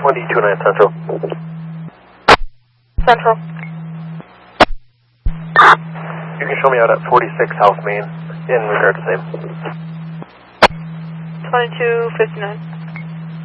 1D29 Central. Central. You can show me out at 46 South Main in regard to same. 2259.